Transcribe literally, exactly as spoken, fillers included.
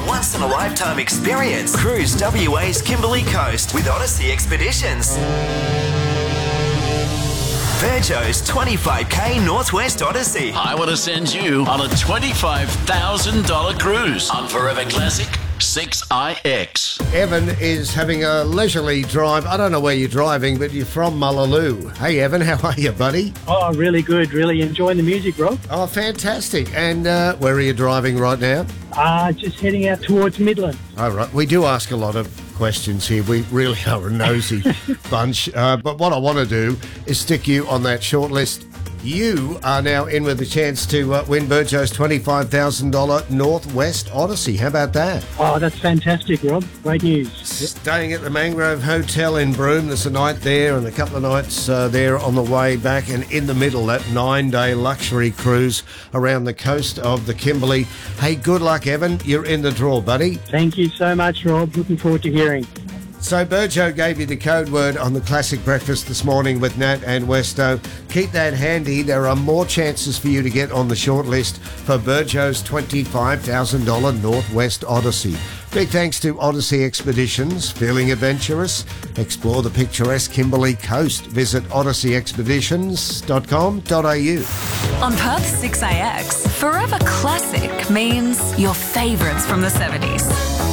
once-in-a-lifetime experience. Cruise W A's Kimberley Coast with Odyssey Expeditions. Virgo's twenty-five K Northwest Odyssey. I want to send you on a twenty-five thousand dollars cruise on Forever Classic six I X. Evan is having a leisurely drive. I don't know where you're driving, but you're from Mullaloo. Hey, Evan, how are you, buddy? Oh, really good. Really enjoying the music, Rob. Oh, fantastic. And uh, where are you driving right now? Uh, just heading out towards Midland. All right. We do ask a lot of questions here. We really are a nosy bunch. Uh, but what I want to do is stick you on that short list. You are now in with a chance to uh, win Burjo's twenty-five thousand dollars Northwest Odyssey. How about that? Oh, that's fantastic, Rob. Great news. Staying at the Mangrove Hotel in Broome. There's a night there and a couple of nights uh, there on the way back. And in the middle, that nine-day luxury cruise around the coast of the Kimberley. Hey, good luck, Evan. You're in the draw, buddy. Thank you so much, Rob. Looking forward to hearing. So Burjo gave you the code word on the Classic Breakfast this morning with Nat and Westo. Keep that handy. There are more chances for you to get on the short list for Burjo's twenty-five thousand dollars Northwest Odyssey. Big thanks to Odyssey Expeditions. Feeling adventurous? Explore the picturesque Kimberley coast. Visit odyssey expeditions dot com dot a u. On Perth six A X, Forever Classic means your favourites from the seventies.